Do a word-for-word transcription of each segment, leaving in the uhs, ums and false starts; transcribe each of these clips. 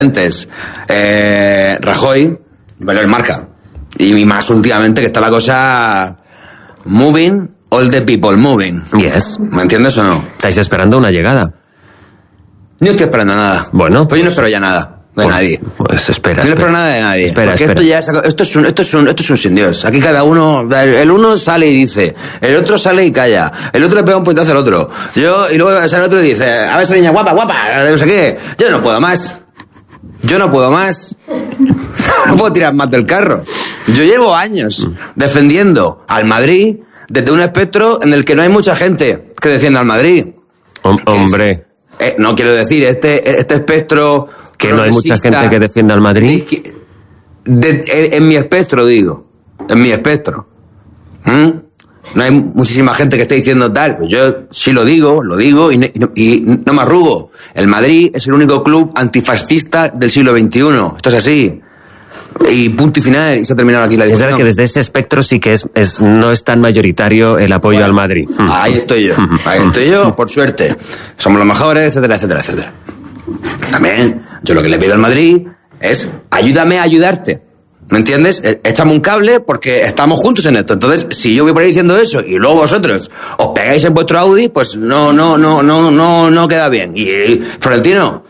eh, Rajoy, pero el marca. Y más últimamente que está la cosa moving, all the people moving. Yes. ¿Me entiendes o no? ¿Estáis esperando una llegada? No estoy esperando nada. Bueno. Pues yo no espero ya nada. De Pues, nadie. Pues espera. Yo no espero espera. nada de nadie. Espera, porque espera. esto ya es, esto es un, esto es un, esto es un sin Dios. Aquí cada uno, el uno sale y dice, el otro sale y calla, el otro le pega un puñetazo al otro. Yo, y luego sale el otro y dice, a ver esa niña guapa, guapa, no sé qué. Yo no puedo más. Yo no puedo más. No puedo tirar más del carro. Yo llevo años defendiendo al Madrid desde un espectro en el que no hay mucha gente que defienda al Madrid. Hom- hombre. Es, eh, no quiero decir, este, este espectro... Que no hay mucha gente que defienda al Madrid. De, en, en mi espectro, digo. En mi espectro. ¿Mm? No hay muchísima gente que esté diciendo tal. Pues yo sí lo digo, lo digo y no, y, no, y no me arrugo. El Madrid es el único club antifascista del siglo veintiuno. Esto es así. Y punto y final, y se ha terminado aquí la Es discusión. verdad que desde ese espectro sí que es, es no es tan mayoritario el apoyo Bueno, al Madrid. Ahí estoy yo, ahí estoy yo, por suerte. Somos los mejores, etcétera, etcétera, etcétera. También, yo lo que le pido al Madrid es, ayúdame a ayudarte. ¿Me entiendes? Échame un cable porque estamos juntos en esto. Entonces, si yo voy por ahí diciendo eso y luego vosotros os pegáis en vuestro Audi, pues no, no, no, no, no, no queda bien. Y, y Florentino,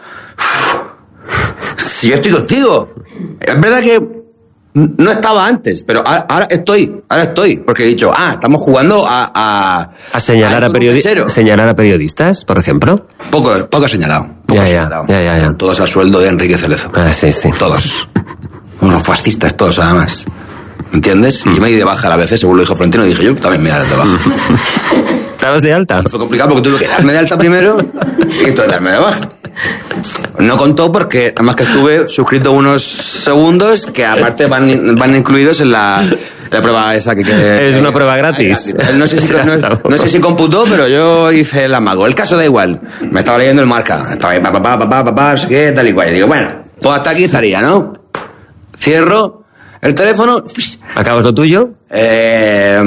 si yo estoy contigo, es verdad que no estaba antes, pero ahora, ahora estoy, ahora estoy, porque he dicho, ah, estamos jugando a... A, A señalar a, periodi- señalar a periodistas, por ejemplo. Poco, poco señalado. Poco Ya, ya, señalado. ya, ya, ya. Todos al sueldo de Enrique Cerezo. Ah, sí, sí. Todos. Unos fascistas todos, además. ¿Entiendes? Y yo me di de baja a la veces, según lo dijo Florentino, y dije yo también me daré de baja. ¿Estabas de alta? Fue complicado porque tuve que darme de alta primero y entonces darme de baja. No contó porque nada más que estuve suscrito unos segundos que aparte van, van incluidos en la, la prueba esa que... que es una eh, prueba gratis. No sé, si, no, no sé si computó, pero yo hice el amago. El caso da igual. Me estaba leyendo el marca. Estaba ahí, papá, papá, papá, papá, no sé qué, tal y cual. Y digo, bueno, todo hasta aquí estaría, ¿no? Cierro el teléfono. ¿Acabas lo tuyo? Eh,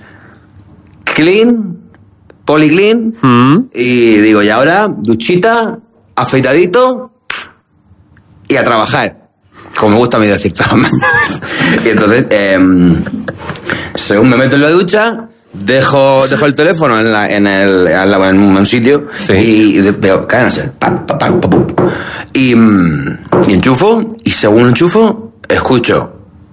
clean, policlean. Mm. Y digo, y ahora, duchita, afeitadito y a trabajar. Como me gusta a mí decir todas las mañanas. Y entonces, eh, según me meto en la ducha, dejo, dejo el teléfono en, la, en, el, en un sitio. Sí. Y veo, cádense. Pam, pam, pam, pam, pam. Y, y enchufo, y según enchufo, escucho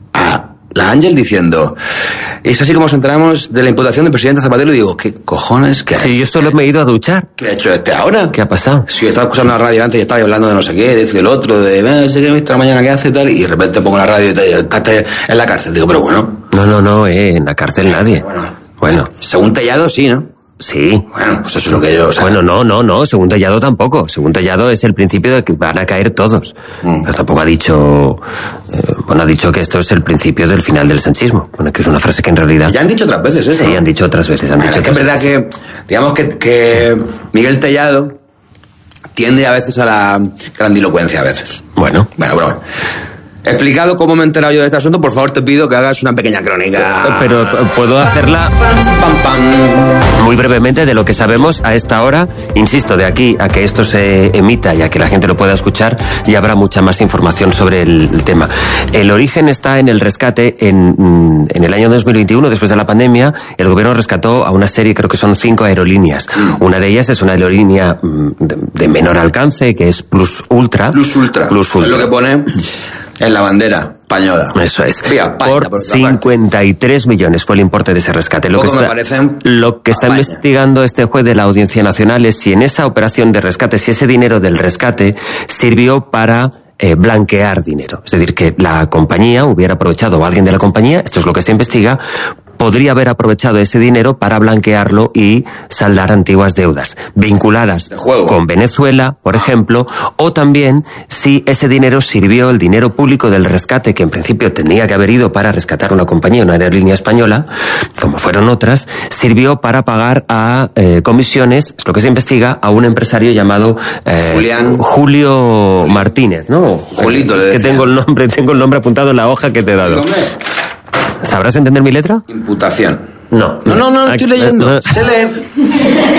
a la Ángel diciendo, es así como nos enteramos de la imputación del presidente Zapatero, y digo, ¿qué cojones? ¿Qué ha, Sí, yo solo me he ido a duchar. ¿qué ha hecho este ahora? ¿Qué ha pasado? Si estaba escuchando la radio antes y estaba hablando de no sé qué, de del otro, de no sé qué, viste la mañana que hace y tal, y de repente pongo la radio y te, estás en la cárcel. Digo, pero bueno. No, no, no, eh, en la cárcel nadie. Bueno, Bueno, según Tellado, sí, ¿no? sí. Bueno, pues eso es lo que yo... O sea, Bueno, no, no, no, según Tellado tampoco. Según Tellado es el principio de que van a caer todos. Mm. Pero tampoco ha dicho... Eh, bueno, ha dicho que esto es el principio del final del sanchismo. Bueno, que es una frase que en realidad... ya han dicho otras veces eso. Sí, han dicho otras veces. Han Bueno, dicho es que es otras verdad veces. que, digamos que, que Miguel Tellado tiende a veces a la grandilocuencia a veces. Bueno. Bueno, bueno. Explicado cómo me he enterado yo de este asunto, por favor te pido que hagas una pequeña crónica. Pero puedo hacerla Pam, pam. muy brevemente de lo que sabemos a esta hora. Insisto, de aquí a que esto se emita y a que la gente lo pueda escuchar, ya habrá mucha más información sobre el, el tema. El origen está en el rescate. En, en el año dos mil veintiuno, después de la pandemia, el gobierno rescató a una serie, creo que son cinco aerolíneas. Una de ellas es una aerolínea de, de menor alcance, que es Plus Ultra. Plus Ultra. Plus Ultra. Es lo que pone en la bandera española. Eso es. Viva España, por por otra cincuenta y tres millones fue el importe de ese rescate. Lo que Poco me está, parecen lo que está España. investigando este juez de la Audiencia Nacional es si en esa operación de rescate, si ese dinero del rescate sirvió para eh, blanquear dinero. Es decir, que la compañía hubiera aprovechado, o alguien de la compañía, esto es lo que se investiga, podría haber aprovechado ese dinero para blanquearlo y saldar antiguas deudas vinculadas con Venezuela, por ejemplo, o también si ese dinero sirvió, el dinero público del rescate, que en principio tenía que haber ido para rescatar una compañía, una aerolínea española, como fueron otras, sirvió para pagar a eh, comisiones, es lo que se investiga, a un empresario llamado eh, Julián. Julio Martínez, ¿no? Julito, le es que decía. tengo el nombre, tengo el nombre apuntado en la hoja que te he dado. Hombre, ¿Sabrás entender mi letra? imputación. No. No, no, no, estoy Aquí- leyendo. no. Se lee.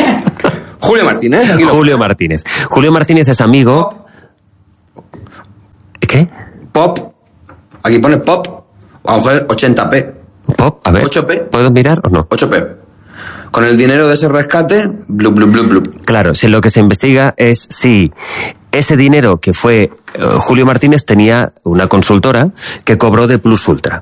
Julio Martínez. Aquí lo- Julio Martínez. Julio Martínez es amigo. Aquí pone pop, a lo mejor ochenta p. Pop, a ver. ocho p. ¿Puedo mirar o no? ocho p. Con el dinero de ese rescate, blu, blu, blu, blu. Claro, si lo que se investiga es si ese dinero que fue uh, Julio Martínez tenía una consultora que cobró de Plus Ultra.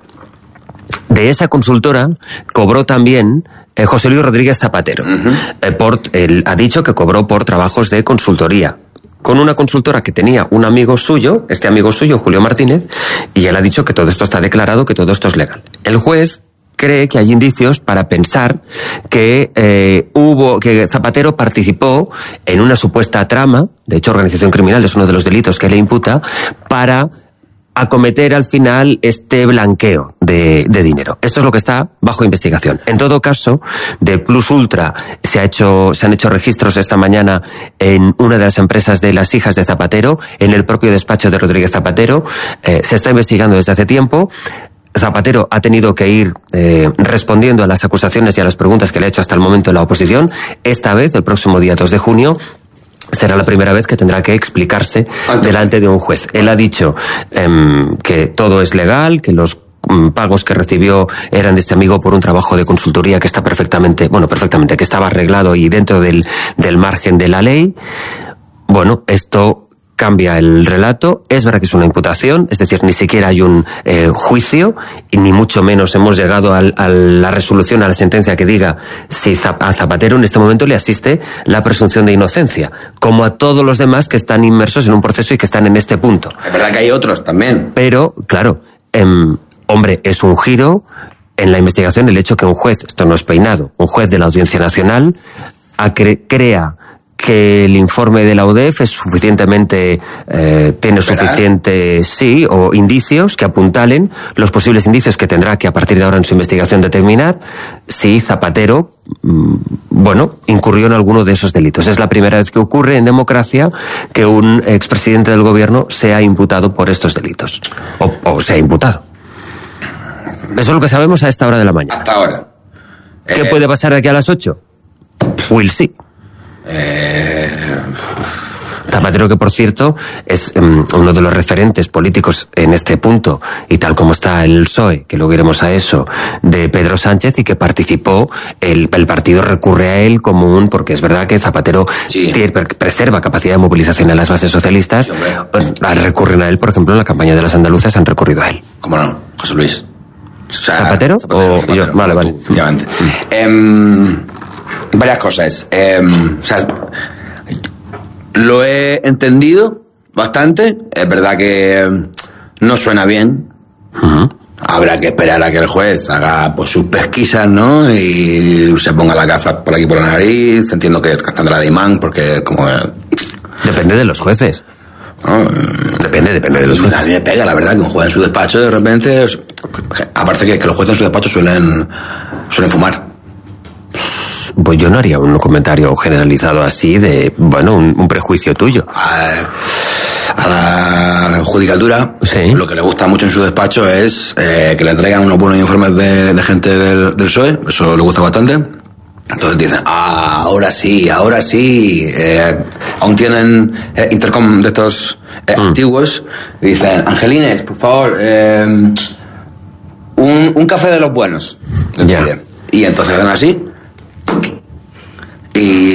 De esa consultora cobró también eh, José Luis Rodríguez Zapatero. Uh-huh. Eh, por, él ha dicho que cobró por trabajos de consultoría con una consultora que tenía un amigo suyo, este amigo suyo, Julio Martínez, y él ha dicho que todo esto está declarado, que todo esto es legal. El juez cree que hay indicios para pensar que eh, hubo, que Zapatero participó en una supuesta trama, de hecho organización criminal es uno de los delitos que le imputa, para acometer al final este blanqueo de, de dinero. Esto es lo que está bajo investigación. En todo caso, de Plus Ultra se ha hecho, se han hecho registros esta mañana en una de las empresas de las hijas de Zapatero, en el propio despacho de Rodríguez Zapatero. Eh, se está investigando desde hace tiempo. Zapatero ha tenido que ir eh, respondiendo a las acusaciones y a las preguntas que le ha hecho hasta el momento la oposición. Esta vez, el próximo día dos de junio, será la primera vez que tendrá que explicarse delante de un juez. Él ha dicho eh, que todo es legal, que los pagos que recibió eran de este amigo por un trabajo de consultoría que está perfectamente, bueno, perfectamente, que estaba arreglado y dentro del, del margen de la ley. Bueno, esto cambia el relato. Es verdad que es una imputación, es decir, ni siquiera hay un eh, juicio y ni mucho menos hemos llegado al, a la resolución, a la sentencia que diga si a Zapatero en este momento le asiste la presunción de inocencia, como a todos los demás que están inmersos en un proceso y que están en este punto. Es verdad que hay otros también. Pero, claro, eh, hombre, es un giro en la investigación el hecho que un juez, esto no es peinado, un juez de la Audiencia Nacional cre- crea que el informe de la U D E F es suficientemente, eh, tiene suficiente, sí, o indicios que apuntalen los posibles indicios que tendrá que a partir de ahora en su investigación determinar si Zapatero, mmm, bueno, incurrió en alguno de esos delitos. Es la primera vez que ocurre en democracia que un expresidente del gobierno sea imputado por estos delitos. O, o sea imputado. Eso es lo que sabemos a esta hora de la mañana. Hasta ahora. ¿Qué eh... puede pasar de aquí a las ocho? Will sí. Eh... Zapatero, que por cierto es um, uno de los referentes políticos en este punto, y tal como está el P S O E, que luego iremos a eso, de Pedro Sánchez, y que participó, el, el partido recurre a él como un, porque es verdad que Zapatero sí. tiene, preserva capacidad de movilización en las bases socialistas, sí, recurren a él, por ejemplo, en la campaña de las andaluzas han recurrido a él. ¿Cómo no? José Luis. O sea, ¿Zapatero? ¿Zapatero? O Zapatero, yo, vale, vale. Efectivamente. Eh, varias cosas. Eh, o sea, lo he entendido bastante. Es verdad que no suena bien. Uh-huh. Habrá que esperar a que el juez haga pues sus pesquisas, ¿no? Y se ponga la gafa por aquí por la nariz. Entiendo que tendrá de imán porque como... Depende de los jueces. No, depende, depende de los jueces. A mí me pega, la verdad, que un juez en su despacho de repente... Aparte que, que los jueces en su despacho suelen, suelen fumar. Pues yo no haría un comentario generalizado así de, bueno, un, un prejuicio tuyo. A, a la judicatura, sí. Lo que le gusta mucho en su despacho es eh, que le traigan unos buenos informes de, de gente del, del P S O E, eso le gusta bastante. Entonces dicen, ah, ahora sí, ahora sí. Eh, aún tienen eh, intercom de estos eh, mm. antiguos. Y dicen, Angelines, por favor, eh, un, un café de los buenos. Ya. Y entonces hacen así. Y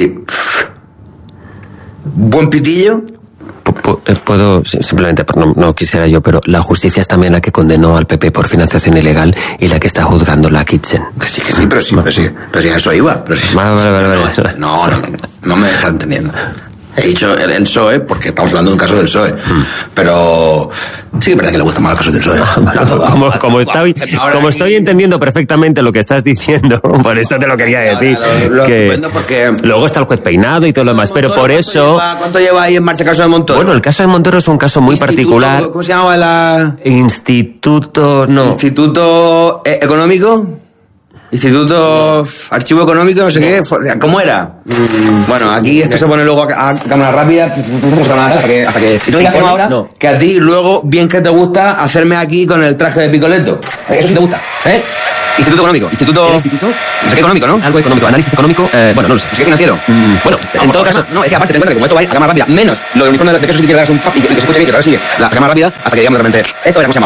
buen pitillo. Puedo, simplemente, no, no quisiera yo, pero la justicia es también la que condenó al P P por financiación ilegal y la que está juzgando la Kitchen. Que sí, que sí, pero sí, pero sí, pero sí, a eso iba. Pero sí, vale, vale, vale, vale. No, no, no, no, no me está entendiendo. He dicho el, el P S O E porque estamos hablando de un caso del P S O E. Mm. Pero sí, es verdad que le gusta más el caso del P S O E. como como, estoy, como estoy entendiendo perfectamente lo que estás diciendo, por eso te lo quería decir. Lo, lo que porque luego está el juez peinado y todo lo demás, pero por eso... Lleva, ¿Cuánto lleva ahí en marcha el caso de Montoro? Bueno, el caso de Montoro es un caso muy particular. ¿Cómo se llamaba la...? Instituto... no. Instituto Económico... Instituto Archivo Económico, no sé qué, ¿cómo era? Bueno, aquí esto se pone luego a, a cámara rápida, hasta que, hasta que, ¿y no digas ahora? No. Que a ti luego, bien que te gusta hacerme aquí con el traje de Picoleto. Eso sí te gusta, ¿eh? Instituto Económico, Instituto... ¿Instituto? No sé qué económico, ¿no? Algo económico, análisis económico, eh, bueno, no lo sé. No sé qué financiero. Mm, bueno, en no, todo caso... No, es que aparte, ten en cuenta que como esto va a ir a cámara rápida, menos lo del uniforme de queso si quieres dar un pop y que se escuche bien, que ahora sigue la cámara rápida hasta que digamos de repente, esto era como se llamaba.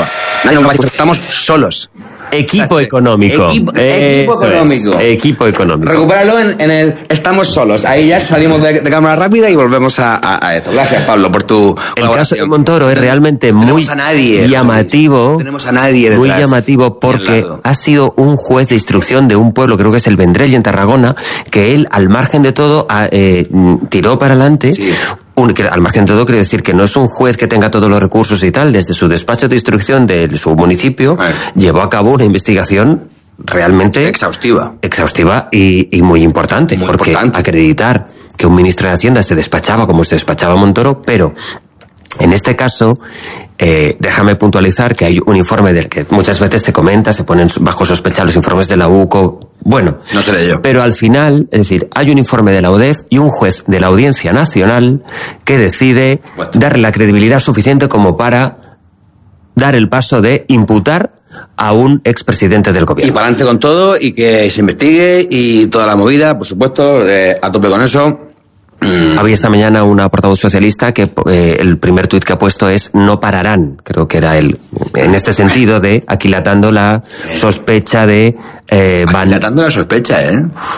Nadie nos va a decir, estamos solos. Equipo O sea, económico. Equipo, equipo Eso económico. Es, equipo económico. Recupéralo en, en el estamos solos. Ahí ya salimos de, de cámara rápida y volvemos a, a, a esto. Gracias, Pablo, por tu El caso de Montoro es realmente muy a nadie, llamativo. No tenemos a nadie detrás, muy llamativo porque ha sido un juez de instrucción de un pueblo, creo que es el Vendrell en Tarragona, que él, al margen de todo, a, eh, tiró para adelante. Sí. Un, que al margen de todo quiere decir que no es un juez que tenga todos los recursos y tal. Desde su despacho de instrucción de su municipio Ay. llevó a cabo una investigación realmente exhaustiva. exhaustiva y, y muy importante. Muy porque importante. acreditar que un ministro de Hacienda se despachaba como se despachaba Montoro, pero en este caso, eh, déjame puntualizar que hay un informe del que muchas veces se comenta, se ponen bajo sospecha los informes de la U C O. Bueno, No seré yo. pero al final, es decir, hay un informe de la U D E F y un juez de la Audiencia Nacional que decide Bueno. darle la credibilidad suficiente como para dar el paso de imputar a un expresidente del Y gobierno. para adelante con todo y que se investigue y toda la movida, por supuesto, eh, a tope con eso. Había esta mañana una portavoz socialista que eh, el primer tuit que ha puesto es no pararán, creo que era él, en este sentido de aquilatando la sospecha de eh, van, Dilatando la sospecha, ¿eh?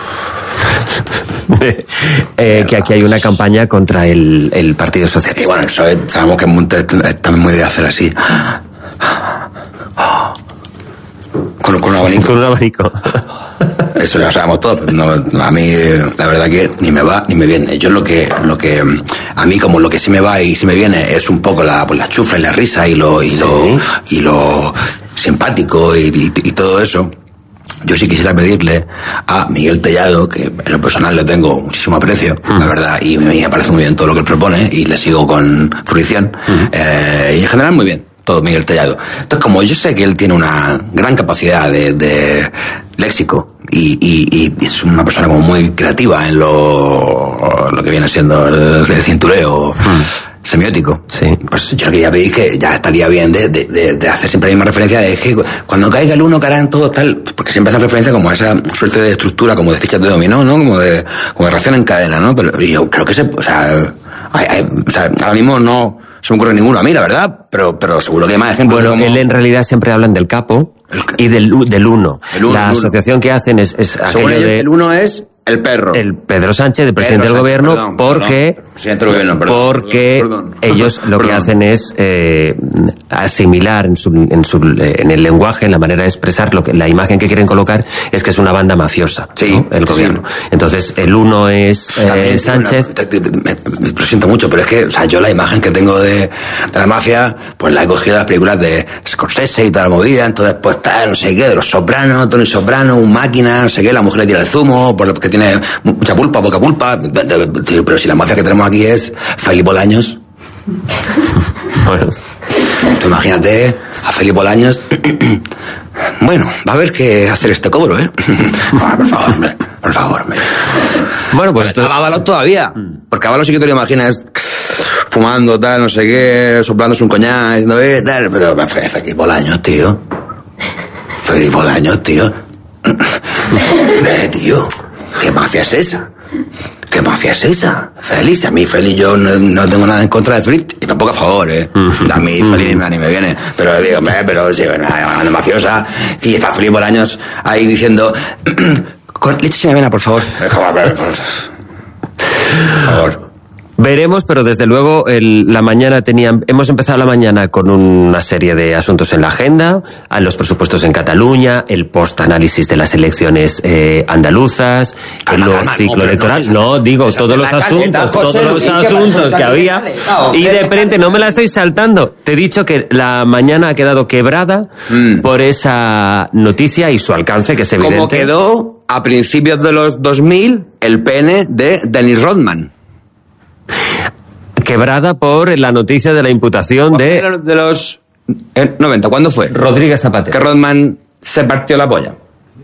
de, eh, que aquí hay una campaña contra el, el Partido Y Socialista. bueno, ¿sabes? Sabemos que Montes está muy de hacer así. Con, con un abanico. Con un abanico. Eso ya lo sabemos todos, pero no, a mí la verdad que ni me va ni me viene. Yo lo que, lo que a mí como lo que sí me va y sí me viene es un poco la, pues la chufla y la risa y lo, y lo, y lo simpático y, y, y todo eso. Yo sí quisiera pedirle a Miguel Tellado, que en lo personal le tengo muchísimo aprecio, mm. la verdad, y me, me parece muy bien todo lo que él propone y le sigo con fruición, mm. eh, y en general muy bien. Todo Miguel Tellado. Entonces, como yo sé que él tiene una gran capacidad de, de léxico y, y, y es una persona como muy creativa en lo, lo que viene siendo el, el cintureo mm. semiótico, sí. Pues yo quería pedir que ya estaría bien de, de, de, de hacer siempre la misma referencia de que cuando caiga el uno caerán todos tal, porque siempre hacen referencia como a esa suerte de estructura como de fichas de dominó, ¿no? Como de, como de reacción en cadena, ¿no? Pero yo creo que se, o sea, hay, hay, o sea, ahora mismo no se me ocurre ninguno a mí, la verdad, pero, pero seguro que hay más ejemplos. Bueno, como... él en realidad siempre hablan del capo y del, del uno. El uno la el asociación uno. que hacen es, es Según aquello ellos, de... el uno es el perro. El Pedro Sánchez, el presidente Pedro del Sánchez, gobierno, perdón, porque, perdón. Presidente del gobierno, perdón, porque perdón, perdón. ellos lo Perdón. que hacen es eh, asimilar en, su, en, su, en el lenguaje, en la manera de expresar, lo que, la imagen que quieren colocar es que es una banda mafiosa, sí, ¿no? El gobierno. Sí. Entonces, el uno es eh, Sánchez. Una, me, me, lo siento mucho, pero es que, o sea, yo la imagen que tengo de, de la mafia, pues la he cogido de las películas de Scorsese y toda la movida, entonces pues está, no sé qué, de los Sopranos, Tony Soprano, un máquina, no sé qué, la mujer le tira el zumo, porque tiene mucha pulpa, poca pulpa. Pero si la mafia que tenemos aquí es Felipe Bolaños. Bueno. Tú imagínate a Felipe Bolaños. Bueno, va a haber que hacer este cobro, ¿eh? Ah, por favor, hombre, por favor, hombre. Bueno, pues... Pero está Ábalos todavía. Porque Ábalos sí que te lo imaginas fumando, tal, no sé qué, soplándose un coñac, diciendo, eh, tal. Pero Felipe Bolaños, tío. Felipe Bolaños, tío. Eh, tío. ¿Qué mafia es esa? ¿Qué mafia es esa? Félix, a mí Félix yo no, no tengo nada en contra de Félix y tampoco a favor, ¿eh? A mí Félix ni me, ni me viene. Pero digo, hombre, pero sí, una, una mafiosa. Y está Felipe Bolaños ahí diciendo, con leche y avena, por favor. Por favor. Veremos, pero desde luego el, la mañana tenían, hemos empezado la mañana con una serie de asuntos en la agenda, a los presupuestos en Cataluña, el post-análisis de las elecciones eh, andaluzas, el nuevo ciclo electoral, no, digo, todos los asuntos, todos los asuntos que había, y de frente no me la estoy saltando. Te he dicho que la mañana ha quedado quebrada mm. por esa noticia y su alcance, que es evidente. Como quedó a principios de los dos mil el pene de Dennis Rodman. Quebrada por la noticia de la imputación de... De los eh, noventa, ¿cuándo fue? Rodríguez Zapatero. Que Rodman se partió la polla.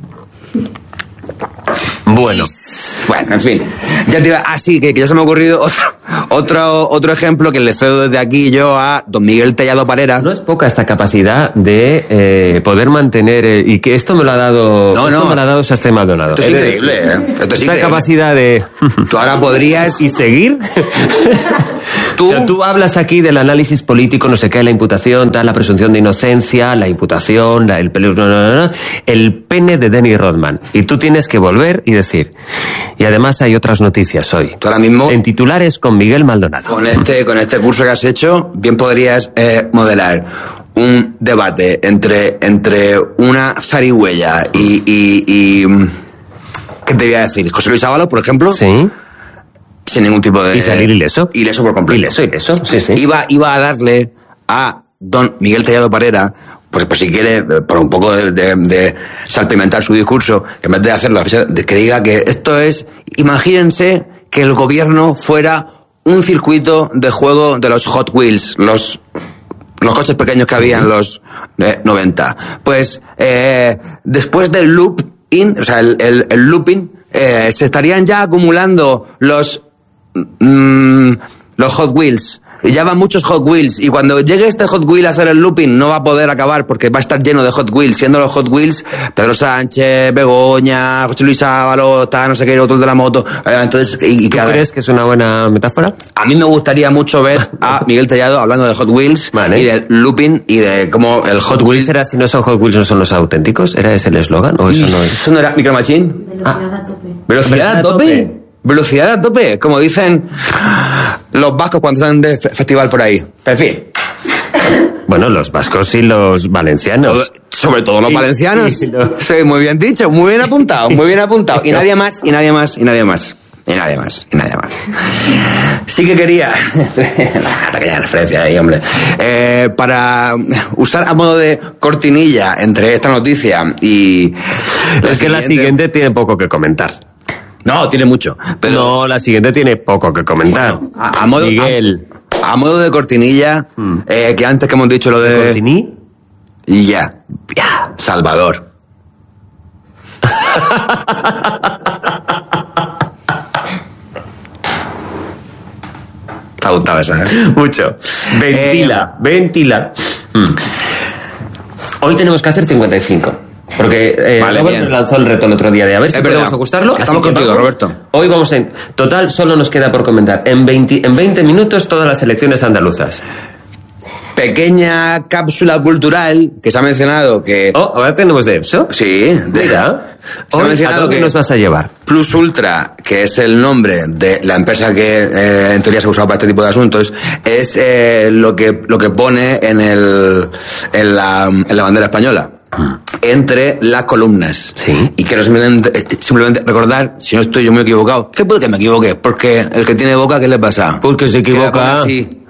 Bueno. Bueno, en fin. Ya te iba, ah, sí, que, que ya se me ha ocurrido otro, otro, otro ejemplo que le cedo desde aquí yo a don Miguel Tellado Parera. No es poca esta capacidad de eh, poder mantener, eh, y que esto me lo ha dado, no, esto no. me lo ha dado Sastre Maldonado. Esto es increíble, ¿eh? Esto es esta increíble. capacidad de... Tú ahora podrías... ¿Y seguir? Tú, o sea, tú hablas aquí del análisis político, no sé qué, la imputación, tal, la presunción de inocencia, la imputación, la, el, el, el pene de Dennis Rodman. Y tú tienes que volver y decir. Y además hay otras noticias hoy. Tú ahora mismo, en titulares con Miguel Maldonado. Con este, con este curso que has hecho, bien podrías eh, modelar un debate entre, entre una zarigüeya y, y, y... ¿Qué te voy a decir? José Luis Ábalos, por ejemplo. Sí. Sin ningún tipo de... Y salir ileso. Ileso por completo. Ileso, ileso, sí, sí. Iba, iba a darle a don Miguel Tellado Parera, pues, pues si quiere, por un poco de, de, de salpimentar su discurso, en vez de hacerlo, que diga que esto es... Imagínense que el gobierno fuera un circuito de juego de los Hot Wheels, los... los coches pequeños que había en los eh, noventa. Pues, eh, después del loop-in, o sea, el, el, el looping, eh, se estarían ya acumulando los... Mm, los Hot Wheels. Y ya van muchos Hot Wheels. Y cuando llegue este Hot Wheel a hacer el looping, no va a poder acabar porque va a estar lleno de Hot Wheels. Siendo los Hot Wheels Pedro Sánchez, Begoña, José Luis Ábalos, no sé qué, otro de la moto. Eh, entonces, y, y ¿Tú cada... crees que es una buena metáfora? A mí me gustaría mucho ver a Miguel Tellado hablando de Hot Wheels, vale, y del looping y de cómo el Hot, Hot Wheels era, si no son Hot Wheels, no son los auténticos. ¿Era ese el eslogan? ¿O eso no es? ¿Eso no era Micro Machine? Velocidad a tope. ¿Velocidad a tope? Velocidad a tope, como dicen los vascos cuando están de fe- festival por ahí. En fin. Bueno, los vascos y los valencianos. Todo, sobre todo los y, valencianos. Y lo... Sí, muy bien dicho, muy bien apuntado, muy bien apuntado. Y nadie más, y nadie más, y nadie más. Y nadie más, y nadie más. Sí que quería... Aquella referencia ahí, hombre. Eh, para usar a modo de cortinilla entre esta noticia y... Es que la siguiente tiene poco que comentar. No, tiene mucho. Pero... No, la siguiente tiene poco que comentar. Bueno, a, a modo, Miguel. A, a modo de cortinilla, hmm. eh, que antes que hemos dicho lo de... ¿De cortiní? Ya, ya, Salvador. Te ha gustado esa, ¿eh? Mucho. Ventila, eh, ventila. Hmm. Hoy tenemos que hacer cincuenta y cinco. Porque eh, vale, Robert nos lanzó el reto el otro día de a ver si podemos ajustarlo. Estamos contigo, vamos, Roberto. Hoy vamos a... Total, solo nos queda por comentar en veinte, en veinte minutos todas las elecciones andaluzas. Pequeña cápsula cultural que se ha mencionado que... Oh, ¿ahora tenemos de EPSO? Sí. De... Mira. Se ha mencionado que nos vas a llevar. Plus Ultra, que es el nombre de la empresa que eh, en teoría se ha usado para este tipo de asuntos, es eh, lo que lo que pone en el en la, en la bandera española. Entre las columnas. Sí. Y quiero simplemente, simplemente recordar, si no estoy yo muy equivocado, que puede que me equivoque, porque el que tiene boca, ¿qué le pasa? Porque se equivoca. Sí.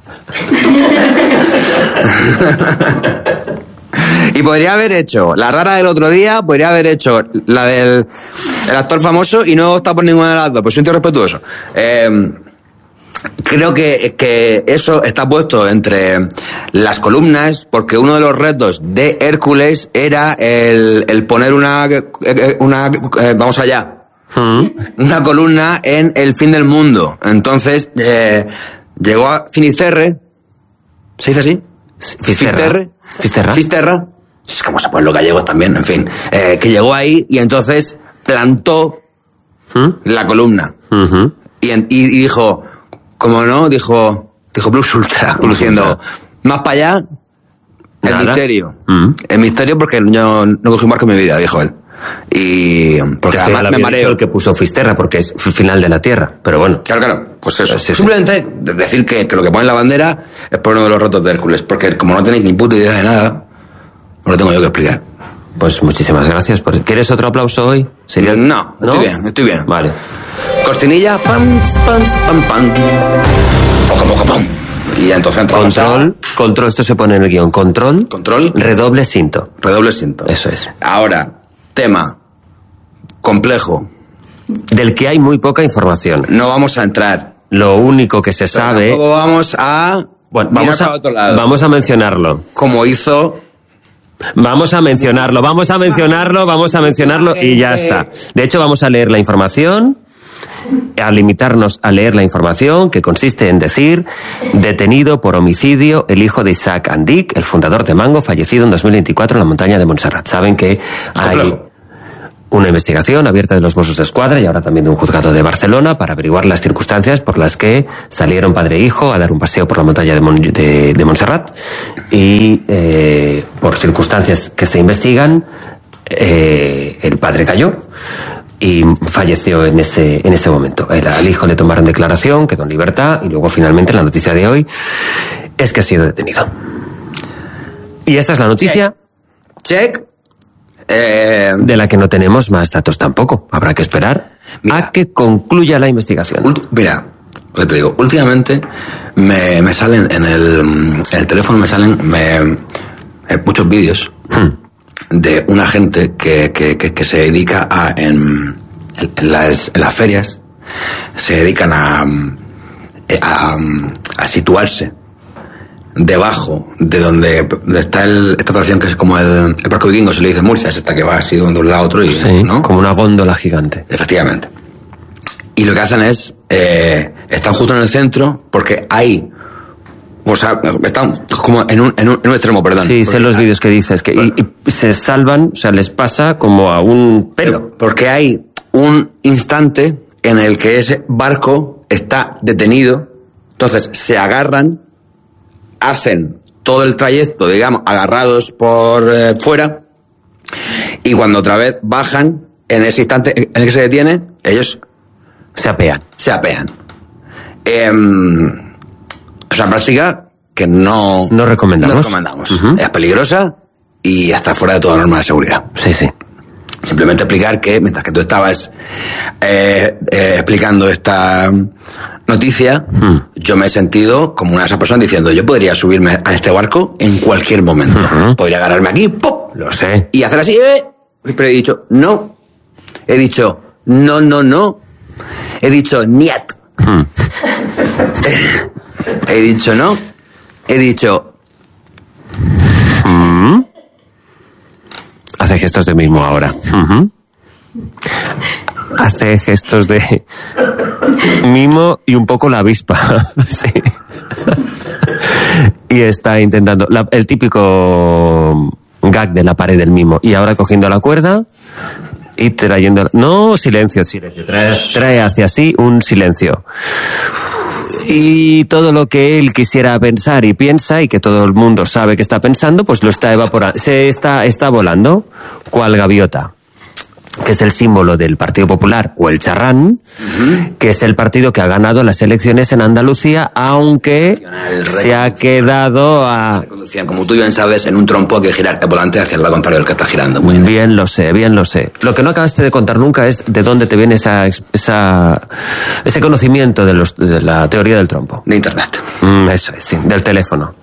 Y podría haber hecho la rara del otro día, podría haber hecho la del el actor famoso y no está por ninguna de las dos, pues soy un tío respetuoso. Eh, Creo que, que eso está puesto entre las columnas porque uno de los retos de Hércules era el, el poner una, una eh, vamos allá, ¿Mm? una columna en el fin del mundo. Entonces, eh, llegó a Finisterre, ¿se dice así? Fisterra. Fisterra. Fisterra. Es como se ponen los gallegos también, en fin. Eh, que llegó ahí y entonces plantó ¿Mm? la columna. Uh-huh. Y, y, y dijo... Como no, dijo, dijo Plus Ultra, Plus diciendo, Ultra. Más para allá, el Nada. misterio. Mm. El misterio porque yo no cogí un barco en mi vida, dijo él. Y porque este además me mareo. El que puso Fisterra porque es final de la Tierra, pero bueno. Claro, claro, pues eso. Sí, Simplemente sí. decir que, que lo que pone en la bandera es por uno de los retos de Hércules, porque como no tenéis ni puta idea de nada, no lo tengo yo que explicar. Pues muchísimas gracias. Por... ¿Quieres otro aplauso hoy? ¿Sería? No, ¿No? estoy bien, estoy bien. Vale. Cortinilla, pam, pam, pam, pam. Poco, poco, pam. Y entonces control, a... control, esto se pone en el guión. Control. Control. Redoble cinto. Redoble cinto. Eso es. Ahora, tema complejo. Del que hay muy poca información. No vamos a entrar. Lo único que se Pero sabe. Tampoco vamos a. Bueno, vamos a, otro lado. vamos a mencionarlo. Como hizo. Vamos a mencionarlo, vamos a mencionarlo, vamos a mencionarlo y ya está. De hecho, vamos a leer la información, a limitarnos a leer la información, que consiste en decir: detenido por homicidio el hijo de Isaac Andic, el fundador de Mango, fallecido en dos mil veinticuatro en la montaña de Montserrat. Saben que hay... una investigación abierta de los Mossos de Escuadra y ahora también de un juzgado de Barcelona para averiguar las circunstancias por las que salieron padre e hijo a dar un paseo por la montaña de, Mon de, de Montserrat y eh, por circunstancias que se investigan eh, el padre cayó y falleció en ese, en ese momento. El, al hijo le tomaron declaración, quedó en libertad y luego finalmente la noticia de hoy es que ha sido detenido. Y esta es la noticia. Check. Check. Eh, de la que no tenemos más datos tampoco. Habrá que esperar mira, a que concluya la investigación. Mira, lo que te digo, últimamente me, me salen en el, en el teléfono, me salen me, eh, muchos vídeos hmm. de una gente que, que, que, que se dedica a, en, en, las, en las ferias, se dedican a, a, a situarse debajo de donde está el, esta atracción que es como el, el barco vikingo, se le dice Murcia, es esta que va así de un lado a otro y, sí, ¿no? Como una góndola gigante. Efectivamente. Y lo que hacen es, eh, están justo en el centro porque hay, o sea, están como en un, en un, en un extremo, perdón. Sí, sé los vídeos que dices, que y, y se salvan, o sea, les pasa como a un pelo. Porque hay un instante en el que ese barco está detenido, entonces se agarran, hacen todo el trayecto, digamos, agarrados por eh, fuera, y cuando otra vez bajan, en ese instante en el que se detiene, ellos se apean. Se apean. Eh, es una práctica que no, no recomendamos. No recomendamos. Uh-huh. Es peligrosa y está fuera de toda norma de seguridad. Sí, sí. Simplemente explicar que mientras que tú estabas eh, eh, explicando esta noticia, hmm. yo me he sentido como una de esas personas diciendo, yo podría subirme a este barco en cualquier momento. Uh-huh. Podría agarrarme aquí, ¡pop! Lo sé. Y hacer así, ¡eh! Pero he dicho, no. He dicho, no, no, no. He dicho, niet. Hmm. He dicho, no. He dicho... ¿Mm? Hace gestos de mimo ahora. Uh-huh. Hace gestos de mimo y un poco la avispa. Sí. Y está intentando... La, el típico gag de la pared del mimo. Y ahora cogiendo la cuerda y trayendo... No, silencio, silencio. Trae, trae hacia sí un silencio. Y todo lo que él quisiera pensar y piensa y que todo el mundo sabe que está pensando, pues lo está evaporando. Se está, está volando, cual gaviota, que es el símbolo del Partido Popular, o el charrán, uh-huh. que es el partido que ha ganado las elecciones en Andalucía, aunque se ha quedado a... Como tú bien sabes, en un trompo hay que girar el volante hacia el lado contrario del que está girando. Muy bien. bien lo sé, bien lo sé. Lo que no acabaste de contar nunca es de dónde te viene esa, esa ese conocimiento de, los, de la teoría del trompo. De internet. Mm, eso es, sí, del teléfono.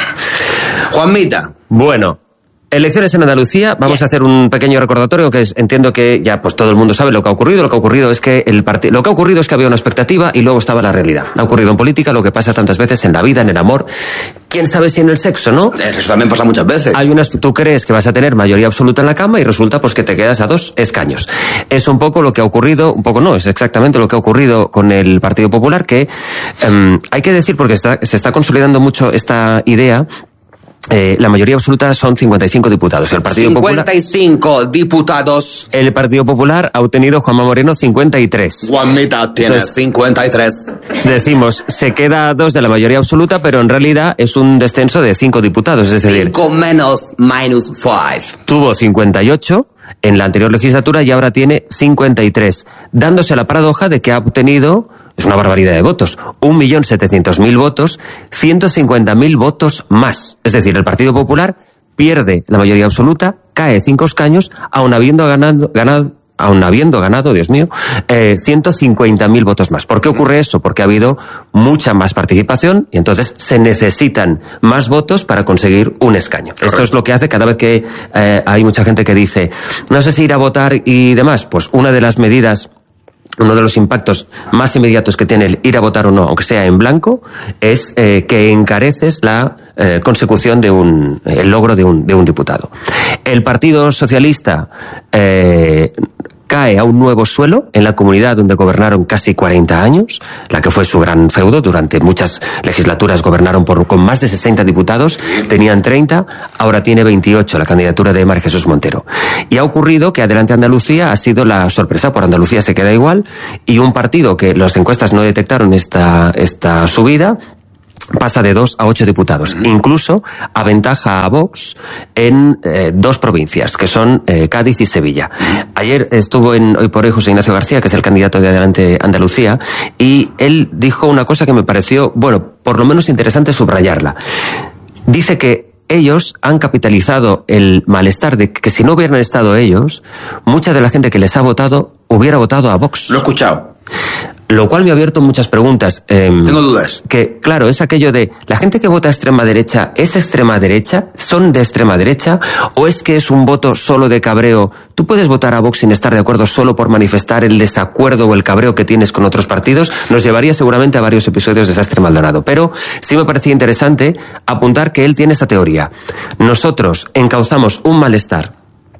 Juanmita. Bueno. Elecciones en Andalucía, vamos yes. a hacer un pequeño recordatorio que es, entiendo que ya pues todo el mundo sabe lo que ha ocurrido. Lo que ha ocurrido es que el part... lo que ha ocurrido es que había una expectativa y luego estaba la realidad. Ha ocurrido en política lo que pasa tantas veces en la vida, en el amor. Quién sabe si en el sexo, ¿no? Eso también pasa muchas veces. Hay unas, tú crees que vas a tener mayoría absoluta en la cama y resulta pues que te quedas a dos escaños. Es un poco lo que ha ocurrido, un poco no, es exactamente lo que ha ocurrido con el Partido Popular, que um, hay que decir, porque está, se está consolidando mucho esta idea. Eh, la mayoría absoluta son cincuenta y cinco diputados. El Partido cincuenta y cinco Popular, diputados. El Partido Popular ha obtenido, Juanma Moreno, cincuenta y tres. Juanmita tiene Entonces, cincuenta y tres. Decimos, se queda a dos de la mayoría absoluta, pero en realidad es un descenso de cinco diputados. Es decir, cinco menos minus five. Tuvo cincuenta y ocho en la anterior legislatura y ahora tiene cincuenta y tres, dándose la paradoja de que ha obtenido... Es una barbaridad de votos. Un millón setecientos mil votos, ciento cincuenta mil votos más. Es decir, el Partido Popular pierde la mayoría absoluta, cae cinco escaños, aun habiendo ganado, ganado aun habiendo ganado, Dios mío, eh, ciento cincuenta mil votos más. ¿Por qué ocurre eso? Porque ha habido mucha más participación y entonces se necesitan más votos para conseguir un escaño. Correcto. Esto es lo que hace cada vez que eh, hay mucha gente que dice, no sé si ir a votar y demás. Pues una de las medidas... Uno de los impactos más inmediatos que tiene el ir a votar o no, aunque sea en blanco, es eh, que encareces la eh, consecución de un, el logro de un, de un diputado. El Partido Socialista eh, cae a un nuevo suelo en la comunidad donde gobernaron casi cuarenta años, la que fue su gran feudo. Durante muchas legislaturas gobernaron por, con más de sesenta diputados, tenían treinta, ahora tiene veintiocho la candidatura de María Jesús Montero. Y ha ocurrido que Adelante Andalucía ha sido la sorpresa. Por Andalucía se queda igual, y un partido que las encuestas no detectaron esta, esta subida pasa de dos a ocho diputados. Incluso aventaja a Vox en eh, dos provincias, que son eh, Cádiz y Sevilla. Ayer estuvo en Hoy por Hoy José Ignacio García, que es el candidato de Adelante Andalucía, y él dijo una cosa que me pareció, bueno, por lo menos interesante subrayarla. Dice que ellos han capitalizado el malestar de que si no hubieran estado ellos, mucha de la gente que les ha votado hubiera votado a Vox. Lo he escuchado. Lo cual me ha abierto muchas preguntas. Eh, Tengo dudas. Que, claro, es aquello de, ¿la gente que vota a extrema derecha es extrema derecha? ¿Son de extrema derecha? ¿O es que es un voto solo de cabreo? ¿Tú puedes votar a Vox sin estar de acuerdo solo por manifestar el desacuerdo o el cabreo que tienes con otros partidos? Nos llevaría seguramente a varios episodios de Sastre Maldonado. Pero sí me parecía interesante apuntar que él tiene esta teoría. Nosotros encauzamos un malestar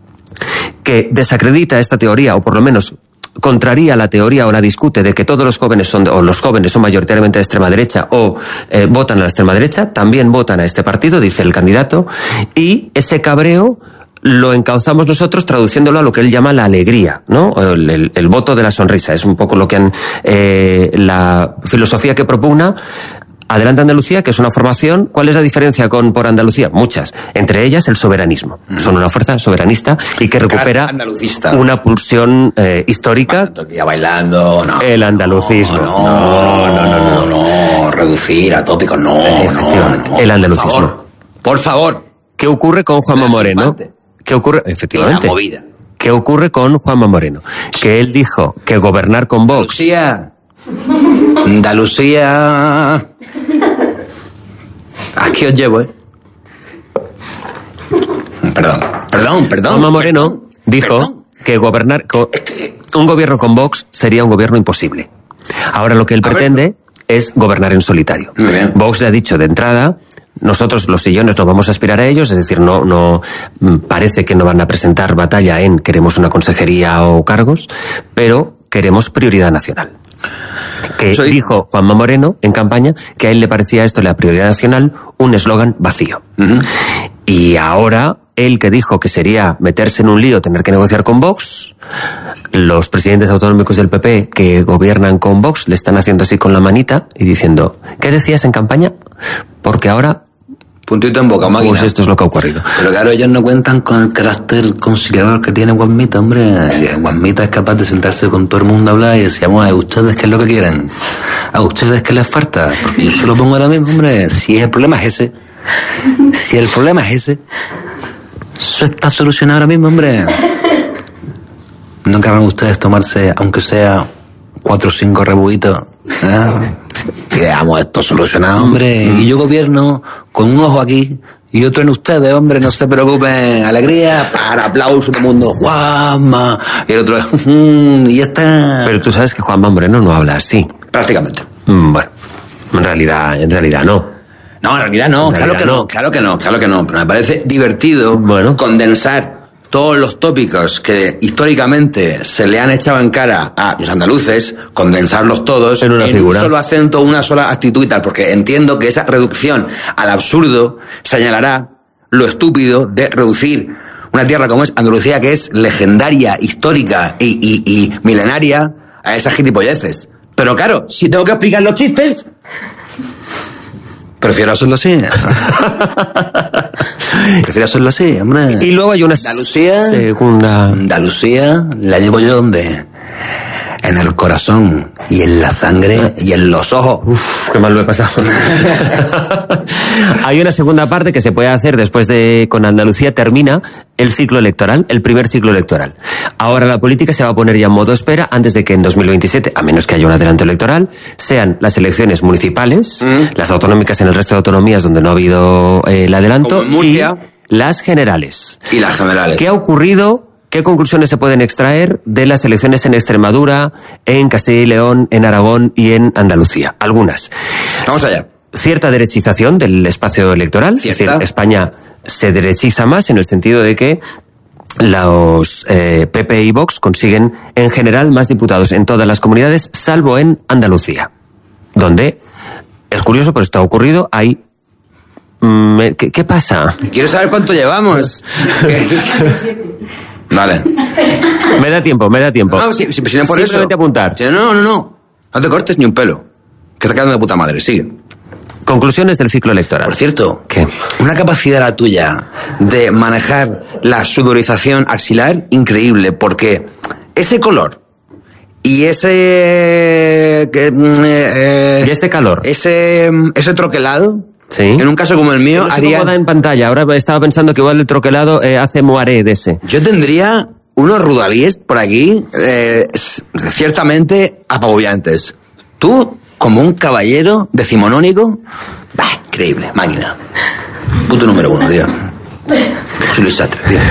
que desacredita esta teoría, o por lo menos contraría la teoría o la discute de que todos los jóvenes son, o los jóvenes son mayoritariamente de extrema derecha o eh, votan a la extrema derecha, también votan a este partido, dice el candidato, y ese cabreo lo encauzamos nosotros traduciéndolo a lo que él llama la alegría, ¿no? El, el, el voto de la sonrisa. Es un poco lo que han, eh, la filosofía que propugna Adelante Andalucía, que es una formación. ¿Cuál es la diferencia con Por Andalucía? Muchas. Entre ellas, el soberanismo. Mm. Son una fuerza soberanista y que recupera una pulsión eh, histórica. Todo el día bailando, no. El andalucismo. No, no, no, no, no, no, no. Reducir a tópicos, no, no, no. El andalucismo. Por favor. Por favor. ¿Qué ocurre con Juanma Moreno? ¿Qué ocurre? Efectivamente. La movida. ¿Qué ocurre con Juanma Moreno? Que él dijo que gobernar con Vox... Andalucía. Andalucía. Aquí os llevo, ¿eh? Perdón, perdón, perdón. Juanma Moreno perdón, dijo perdón. que gobernar con un gobierno con Vox sería un gobierno imposible. Ahora lo que él A pretende ver. es gobernar en solitario. Muy bien. Vox le ha dicho de entrada: nosotros los sillones no vamos a aspirar a ellos, es decir, no, no parece que no van a presentar batalla en queremos una consejería o cargos, pero queremos prioridad nacional. Que Soy... dijo Juanma Moreno en campaña que a él le parecía esto, la prioridad nacional, un eslogan vacío. Uh-huh. Y ahora, él que dijo que sería meterse en un lío, tener que negociar con Vox, los presidentes autonómicos del P P que gobiernan con Vox le están haciendo así con la manita y diciendo, ¿qué decías en campaña? Porque ahora... Puntito en boca, máquina. Pues esto es lo que ha ocurrido. Pero claro, ellos no cuentan con el carácter conciliador que tiene Guasmita, hombre. Guasmita es capaz de sentarse con todo el mundo a hablar y decíamos, a ustedes qué es lo que quieren, a ustedes qué les falta. Porque yo se lo pongo ahora mismo, hombre. Si el problema es ese, si el problema es ese, eso está solucionado ahora mismo, hombre. No querrán ustedes tomarse, aunque sea cuatro o cinco rebuitos, ¿eh? Quedamos esto solucionado, hombre. Y yo gobierno con un ojo aquí y otro en ustedes, hombre. No se preocupen. Alegría, para aplauso todo el mundo. Juanma. Y el otro, y ya está. Pero tú sabes que Juanma Moreno no habla así. Prácticamente. Mm, bueno, en realidad, en realidad no. No, en realidad no. En claro realidad que no. no. Claro que no. Claro que no. Pero me parece divertido bueno. condensar todos los tópicos que históricamente se le han echado en cara a los andaluces, condensarlos todos en, una en figura. un solo acento, una sola actitud y tal, porque entiendo que esa reducción al absurdo señalará lo estúpido de reducir una tierra como es Andalucía, que es legendaria, histórica y, y, y milenaria, a esas gilipolleces. Pero claro, si tengo que explicar los chistes, prefiero hacerlo así. Prefiero hacerlo así, hombre. Y luego hay una Andalucía, segunda... Andalucía la llevo yo donde... En el corazón y en la sangre y en los ojos. Uf, qué mal lo he pasado. Hay una segunda parte que se puede hacer después de... Con Andalucía termina el ciclo electoral, el primer ciclo electoral. Ahora la política se va a poner ya en modo espera antes de que en dos mil veintisiete, a menos que haya un adelanto electoral, sean las elecciones municipales, mm. las autonómicas en el resto de autonomías donde no ha habido eh, el adelanto, como en Murcia, y las generales. Y las generales. ¿Qué ha ocurrido? ¿Qué conclusiones se pueden extraer de las elecciones en Extremadura, en Castilla y León, en Aragón y en Andalucía? Algunas. Vamos allá. Cierta derechización del espacio electoral. ¿Cierta? Es decir, España se derechiza más en el sentido de que los eh, P P y Vox consiguen en general más diputados en todas las comunidades, salvo en Andalucía, donde, es curioso, pero esto ha ocurrido, hay... Mm, ¿qué, ¿Qué pasa? Quiero saber cuánto llevamos. Vale. Me da tiempo, me da tiempo. No, si, si, si no por Simplemente eso. apuntar. Si no, no, no. No te cortes ni un pelo. Que está quedando de puta madre, sigue. Conclusiones del ciclo electoral. Por cierto, ¿qué? Una capacidad la tuya de manejar la sudorización axilar increíble, porque ese color y ese... Eh, y este calor. Ese, ese troquelado... Sí. En un caso como el mío, no sé haría... cómo da en pantalla. Ahora estaba pensando que igual el troquelado eh, hace moaré de ese. Yo tendría unos rudalíes por aquí, eh, ciertamente apabullantes. Tú, como un caballero decimonónico, bah, increíble, máquina. Punto número uno, tío. Soy Luis Sastre, tío.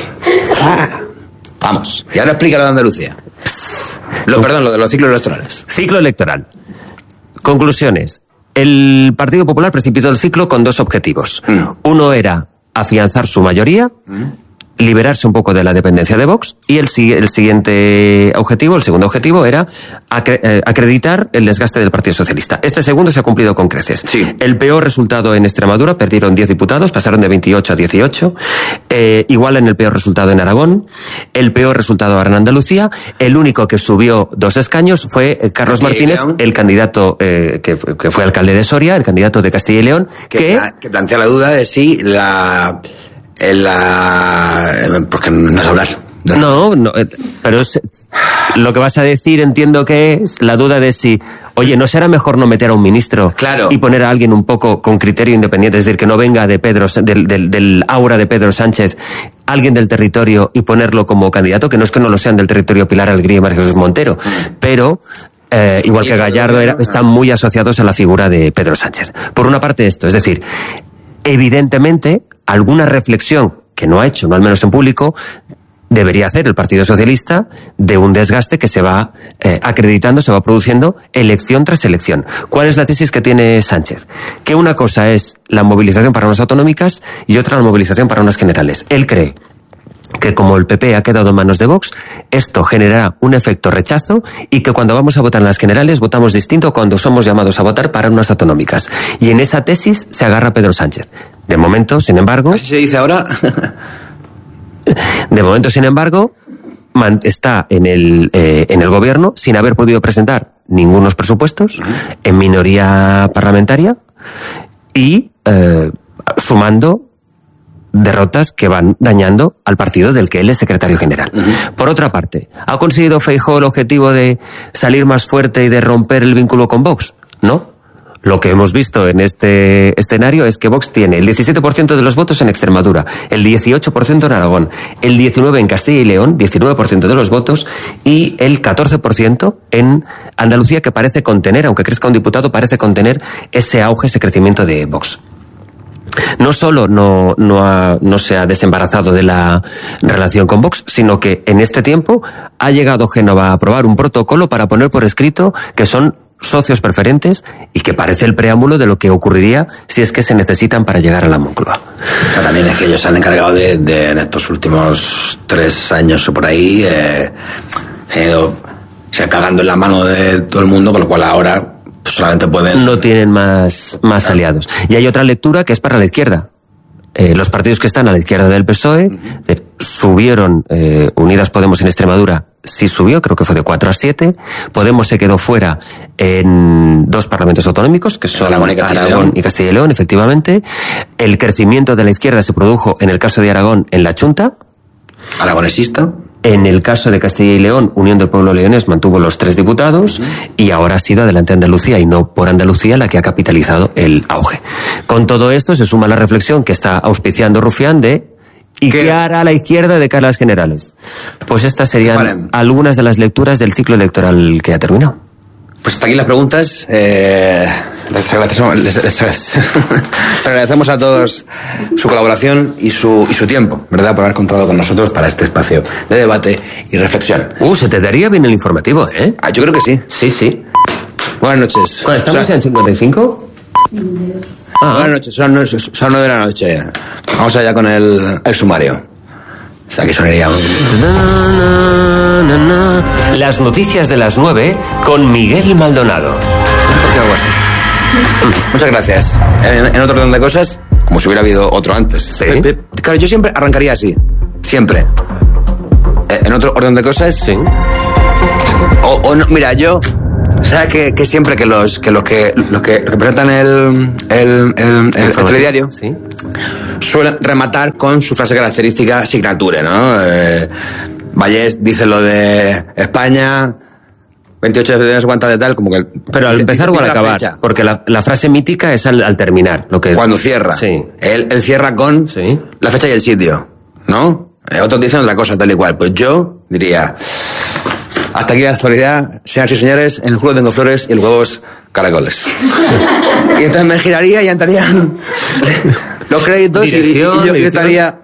Vamos. Y ahora explícalo de Andalucía. Lo, perdón, lo de los ciclos electorales. Ciclo electoral. Conclusiones. El Partido Popular precipitó el ciclo con dos objetivos. Mm. Uno era afianzar su mayoría, mm. liberarse un poco de la dependencia de Vox, y el, el siguiente objetivo, el segundo objetivo, era acre eh, acreditar el desgaste del Partido Socialista. Este segundo se ha cumplido con creces. Sí. El peor resultado en Extremadura, perdieron diez diputados, pasaron de veintiocho a dieciocho, eh, igual en el peor resultado en Aragón, el peor resultado ahora en Andalucía, el único que subió dos escaños fue eh, Carlos Martínez, el candidato eh, que, que fue alcalde de Soria, el candidato de Castilla y León, que, que, que plantea la duda de si la... La... porque no es hablar. No, no, pero es, lo que vas a decir entiendo que es la duda de si, oye, ¿no será mejor no meter a un ministro claro. y poner a alguien un poco con criterio independiente? Es decir, que no venga de Pedro, del, del, del aura de Pedro Sánchez, alguien del territorio y ponerlo como candidato, que no es que no lo sean del territorio Pilar Alegría y María Jesús Montero, pero... Eh, igual que Gallardo, era, están muy asociados a la figura de Pedro Sánchez. Por una parte esto, es decir, evidentemente, alguna reflexión que no ha hecho, no al menos en público, debería hacer el Partido Socialista de un desgaste que se va eh, acreditando, se va produciendo elección tras elección. ¿Cuál es la tesis que tiene Sánchez? Que una cosa es la movilización para unas autonómicas y otra la movilización para unas generales. Él cree que como el P P ha quedado en manos de Vox, esto generará un efecto rechazo y que cuando vamos a votar en las generales votamos distinto cuando somos llamados a votar para unas autonómicas. Y en esa tesis se agarra Pedro Sánchez. De momento, sin embargo... ¿Así se dice ahora? De momento, sin embargo, está en el, eh, en el gobierno sin haber podido presentar ningunos presupuestos, en minoría parlamentaria y eh, sumando derrotas que van dañando al partido del que él es secretario general. Uh-huh. Por otra parte, ¿ha conseguido Feijóo el objetivo de salir más fuerte y de romper el vínculo con Vox? No. Lo que hemos visto en este escenario es que Vox tiene el diecisiete por ciento de los votos en Extremadura, el dieciocho por ciento en Aragón, el diecinueve por ciento en Castilla y León, diecinueve por ciento de los votos, y el catorce por ciento en Andalucía, que parece contener, aunque crezca un diputado, parece contener ese auge, ese crecimiento de Vox. No solo no, no, ha, no se ha desembarazado de la relación con Vox, sino que en este tiempo ha llegado Génova a aprobar un protocolo para poner por escrito que son socios preferentes y que parece el preámbulo de lo que ocurriría si es que se necesitan para llegar a la Moncloa. También es que ellos se han encargado de, de en estos últimos tres años o por ahí, eh, eh, se cagando en la mano de todo el mundo, con lo cual ahora solamente pueden... No tienen más, más claro. aliados. Y hay otra lectura que es para la izquierda. Eh, los partidos que están a la izquierda del P S O E uh-huh. subieron, eh, Unidas Podemos en Extremadura, sí subió, creo que fue de cuatro a siete. Podemos se quedó fuera en dos parlamentos autonómicos, que son Aragón y Castilla, Aragón y Castilla y León, efectivamente. El crecimiento de la izquierda se produjo, en el caso de Aragón, en la Chunta. Aragonesista. En el caso de Castilla y León, Unión del Pueblo Leonés mantuvo los tres diputados uh-huh. y ahora ha sido adelante Andalucía y no por Andalucía la que ha capitalizado el auge. Con todo esto se suma la reflexión que está auspiciando Rufián de ¿y qué, qué hará la izquierda de cara a las generales? Pues estas serían vale. algunas de las lecturas del ciclo electoral que ha terminado. Pues hasta aquí las preguntas. Eh, les, agradecemos, les, les, les agradecemos a todos su colaboración y su, y su tiempo, ¿verdad? Por haber contado con nosotros para este espacio de debate y reflexión. Uh, se te daría bien el informativo, ¿eh? Ah, yo creo que sí. Sí, sí. Buenas noches. Bueno, ¿estamos o sea, en cincuenta y cinco? Ah. Buenas noches, son, son nueve de la noche. Vamos allá con el, el sumario. O sea, que sonaría un... Las noticias de las nueve con Miguel Maldonado. ¿Por qué algo así? Muchas gracias. En, en otro orden de cosas, como si hubiera habido otro antes. Sí. Claro, yo siempre arrancaría así. Siempre. En otro orden de cosas. Sí. O, o no, mira, yo... ¿Sabes que, que siempre que los que los que los que representan el el, el, el, el telediario, sí, suelen rematar con su frase característica signature, ¿no? Eh, Vallés dice lo de España, veintiocho de no sé cuántas de tal, como que... Pero al dice, empezar dice, o al dice acabar, fecha. porque la, la frase mítica es al, al terminar. Lo que... Cuando cierra. Sí. Él, él cierra con Sí. la fecha y el sitio, ¿no? Eh, otros dicen otra cosa, tal y cual. Pues yo diría... Hasta aquí la actualidad, señoras y señores, en el culo tengo flores y el huevo es caracoles. Y entonces me giraría y entrarían los créditos y, y yo, yo estaría...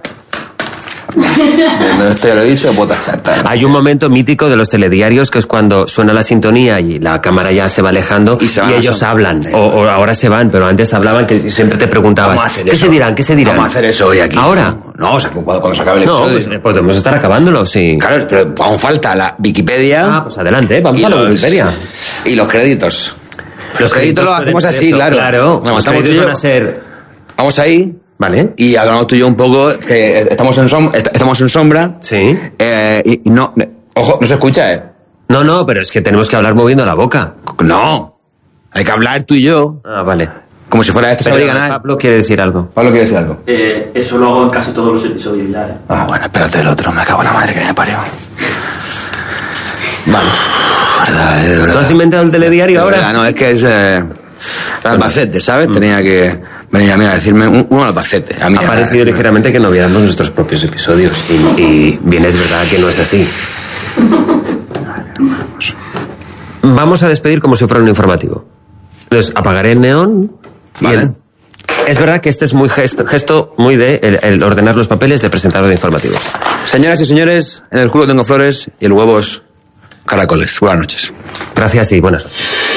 Esto ya lo he dicho, puedo tachar. Hay un momento mítico de los telediarios que es cuando suena la sintonía y la cámara ya se va alejando y, se y ellos son... hablan. O, o ahora se van, pero antes hablaban que siempre te preguntabas, ¿qué eso? se dirán? ¿Qué se dirán? Vamos a hacer eso hoy aquí. ¿Ahora? No, o sea, cuando, cuando se acabe el No, episodio. pues podemos estar acabándolo, sí. Claro, pero aún falta la Wikipedia. Ah, pues adelante, ¿eh? Vamos y a la los- Wikipedia. Y los créditos. Los Los créditos los pueden hacemos ser así, eso, claro. Claro, Nos los matamos tú y créditos yo. van a ser... Vamos ahí. Vale. Y hablamos tú y yo un poco, que estamos en, som- est- estamos en sombra. Sí. Eh, y, y no, ojo, no se escucha, ¿eh? No, no, pero es que tenemos que hablar moviendo la boca. No. Hay que hablar tú y yo, Ah, vale. como si fuera esto se Pero habría ganar. Pablo quiere decir algo. Pablo quiere decir algo. Eh, eso lo hago en casi todos los episodios ya, ¿eh? Ah, bueno, espérate el otro, me cago en la madre que me parió. Vale. Verdad, eh, de verdad. ¿Tú has inventado el telediario De ahora? verdad, no, es que es... Eh, Albacete, ¿sabes? Tenía que venir a mí a decirme un, un Albacete. A mí Ha parecido ligeramente que no viéramos nuestros propios episodios y, y bien es verdad que no es así. Vamos a despedir como si fuera un informativo. Entonces, apagaré el neón. y Vale. el- es verdad que este es muy gesto, gesto muy de el, el ordenar los papeles de presentador de informativos. Señoras y señores, en el culo tengo flores y el huevo es caracoles. Buenas noches. Gracias y buenas noches.